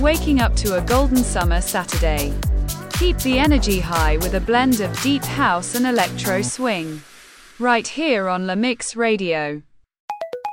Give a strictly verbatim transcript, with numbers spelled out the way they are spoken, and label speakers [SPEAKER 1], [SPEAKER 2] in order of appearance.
[SPEAKER 1] waking up to a golden summer Saturday. Keep the energy high with a blend of deep house and electro swing. Right here on La Mix Radio.